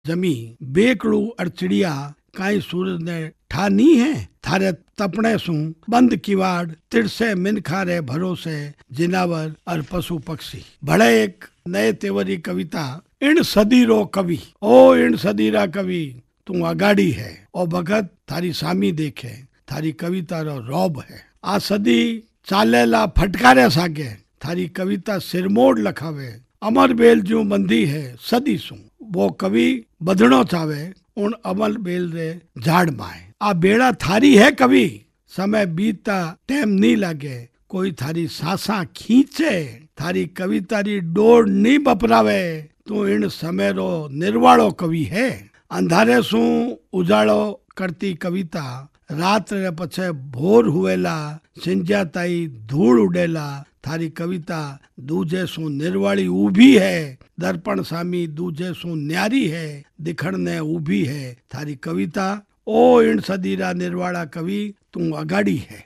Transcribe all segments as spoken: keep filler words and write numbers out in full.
जमी बेकड़ू और चिड़िया काई सूरज ने ठानी है थारे तपने सु बंद किवाड़ तिरसे मिनखारे भरोसे जिनावर और पशु पक्षी। बड़े एक नए तेवरी कविता इन सदीरो कवि ओ इन सदीरा कवि तू अगाड़ी है ओ भगत थारी सामी देखे थारी कविता रो रौब है। आ सदी चालेला फटकारे सागे थारी कविता सिरमोड़ लखावे अमर बेल जो बंदी है सदी सु वो कवि बदनो चावे उन अमल बेल रे झाड़ माए। आ बेड़ा थारी है कवि समय बीतता टाइम नहीं लगे कोई थारी सासा खींचे थारी कविता री डोर नहीं बपरावे तू इन समय रो निर्वाणो कवि है। अंधारे सु उजाड़ो करती कविता रात रे पछे भोर हुएला सिंजा ताई धूल उडेला थारी कविता दूजे सु निर्वाणी उभी है दर्पण सामी दूजे सु न्यारी है दिखण ने उभी है थारी कविता ओ इन सदीरा निर्वाणा कवि तू अगाड़ी है।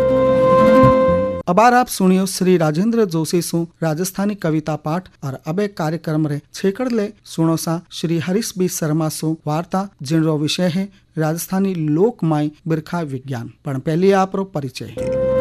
अबार आप सुनियो श्री राजेंद्र जोशी सु राजस्थानी कविता पाठ और अबे कार्यक्रम रे छेकड़ ले सुनो सा श्री हरीश बी शर्मा सु वार्ता जिनरो विषय है राजस्थानी लोकमाई बिरखा विज्ञान। पण पहले आप रो परिचय।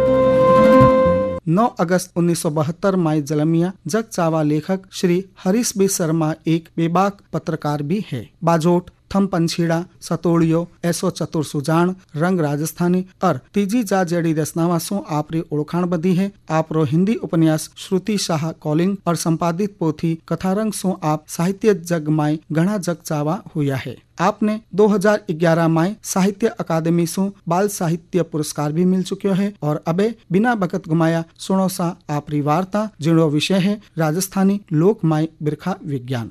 नौ अगस्त उन्नीस सौ बहत्तर माई जलमिया जग चावा लेखक श्री हरीश बी शर्मा एक बेबाक पत्रकार भी है। बाजोट थम पंछीड़ा सतोड़ियो ऐसो चतुर सुजान रंग राजस्थानी और तीजी जा जेडी रचनावा सो आपरी ओळखाण बधी है। आप रो हिंदी उपन्यास श्रुति शाह कॉलिंग और संपादित पोथी कथारंग सो आप साहित्य जग माई घना जग चावा हुआ है। आपने दो हज़ार ग्यारह में साहित्य अकादमी सो बाल साहित्य पुरस्कार भी मिल चुके है। और अबे बिना बकत घुमाया सुनो सा आपरी वार्ता जिनो विषय है राजस्थानी लोकमाई बिरखा विज्ञान।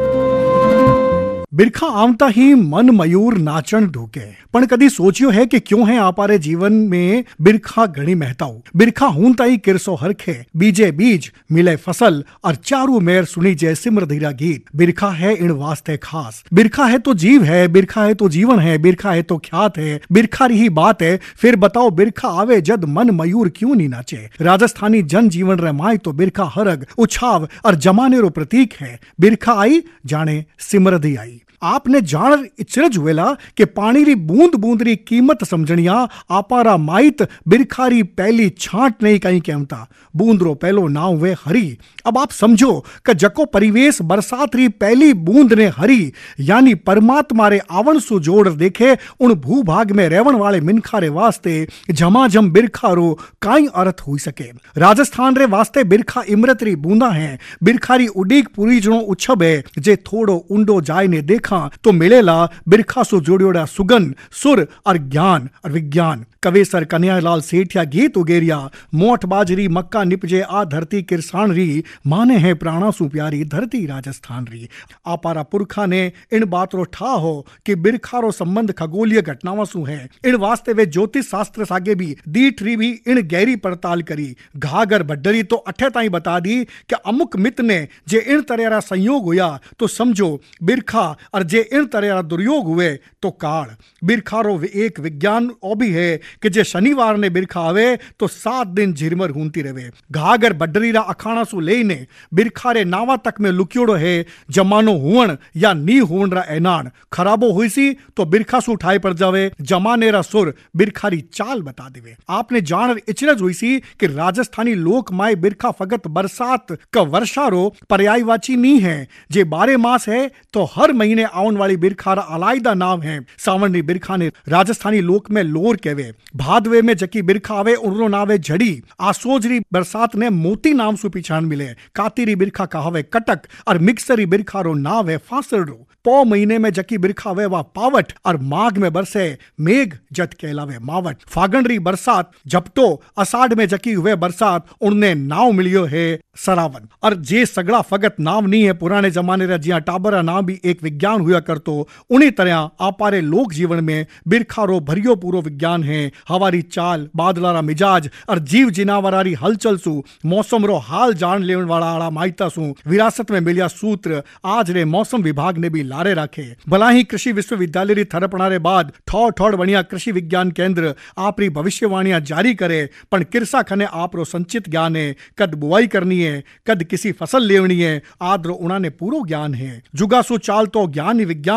बिरखा आवता ही मन मयूर नाचन ढूके पण कदी सोचियो है कि क्यों है आपारे जीवन में बिरखा घणी महताऊ। बिरखा हूंता ही किरसो हरखे बीजे बीज मिले फसल और चारू मेर सुनी जय सिमरधीरा गीत। बिरखा है इन वास्ते खास बिरखा है तो जीव है बिरखा है तो जीवन है बिरखा है तो ख्यात है बिरखा ही बात है। फिर बताओ बिरखा आवे जद मन मयूर क्यों नहीं नाचे। राजस्थानी जन जीवन रे माई तो बिरखा हरग उछाव और जमाने रो प्रतीक है। बिरखा आई जाने सिमरधी आई। आपने जान इचरज हुएला कि पानी री बूंद बूंद री कीमत समझनिया आपारा माइत बिरखारी पहली छांट नहीं कहीं कहता बूंद रो पहलो नाव वे हरी। अब आप समझो कि जको परिवेश बरसात री पहली बूंद ने हरी यानी परमात्मा रे आवण सु जोड़ देखे उन भूभाग में रेवण वाले मिनखा रे वास्ते झमाझम बिरखा रो काई अर्थ हुई सके। राजस्थान रे वास्ते बिरखा इमरत री बूंदा है बिरखारी उडीक पूरी जणो उछब है जे थोड़ो उंडो जाय ने देखा तो मिलेला बिरखा सु जोड़ियोड़ा सुगन सुर और ज्ञान और विज्ञान। कवेसर कन्हैयालाल सेठिया गीत उगेरिया मोठ बाजरी मक्का निपजे आ धरती किरसान री माने है प्राणा सु प्यारी धरती राजस्थान री। आपारा पुरखा ने इन बात रो ठा हो कि बिरखा रो संबंध खगोलीय घटनावां सु है। इन वास्ते वे ज्योतिष शास्त्र सागे भी दीठ री भी इन गहरी पड़ताल करी। घागर भड्डरी तो अठे ताई बता दी कि अमुक मित ने जे इन तरह संयोग हुआ तो समझो बिरखा और जे इन तरह दुर्योग हुए तो काल। बिरखा रो एक विज्ञान ओ भी है कि जे शनिवार ने बिरखा आवे तो सात दिन झिरमर हूंती रहे। घागर बड्डरी रा अखाणा सु लेने बिरखा रे नावा तक में लुक्योड़ो है जमानो हुवण या नी हुवण रा ऐनान। खराबो हुई सी तो बिरखा सु ठाई पड़ जावे जमाने रा सुर बिरखारी चाल बता देवे। आपने जान इचरज हुई सी कि राजस्थानी लोक माय बिरखा फगत बरसात का वर्षा रो पर्यायवाची नहीं है जे बारह मास है तो हर महीने आउन वाली बिरखा रा अलायदा नाम है। सावन री बिरखा ने राजस्थानी लोक में लोर कहवे। भादवे में जकी बिरखा आवे उनरो नावे झड़ी। आसोजरी बरसात ने मोती नाम सु पिछाण मिले। कातीरी बिरखा कहावे कटक और मिक्सरी बिरखा रो नाव है फांसड़ो। पौ महीने में जकी बिरखा वे वा पावट और माघ में बरसे मेघ जत कहलावे मावट। फागण री बरसात जपटो अषाढ़ में जकी हुए बरसात उनने नाव मिलियो है सरावन। और जे सगड़ा फगत नाव नहीं है पुराने जमाने रा जिया टाबरा नाम भी एक विज्ञान हुआ करतो उन्हीं तरह आपारे लोक जीवन में बिरखा रो भरियो पूरो विज्ञान है। हवारी चाल बादला रा मिजाज और जीव जिनावरा री हलचल सु मौसम रो हाल जान लेवन वाला आड़ा माइता सु विरासत में मिलिया सूत्र आज रे मौसम विभाग ने भी लारे रखे। भला ही कृषि विश्वविद्यालय री थरपणारे बाद ठोड़ ठोड़ बनिया कृषि विज्ञान केंद्र आपरी भविष्यवाणियां जारी करे पण किरसा खने आप रो संचित ज्ञान है कद बुआई करनी है कद किसी फसल लेवनी है आद्र उन्होंने पूरो ज्ञान है। जुगासु चाल तो ज्ञान ही विज्ञान